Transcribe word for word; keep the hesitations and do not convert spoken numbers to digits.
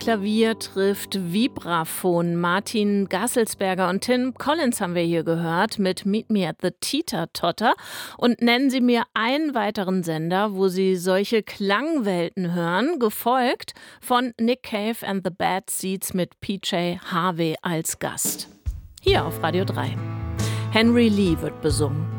Klavier trifft Vibraphon. Martin Gasselsberger und Tim Collins haben wir hier gehört mit Meet Me at the Teeter-Totter. Und nennen Sie mir einen weiteren Sender, wo Sie solche Klangwelten hören, gefolgt von Nick Cave and the Bad Seeds mit P J Harvey als Gast. Hier auf Radio drei. Henry Lee wird besungen.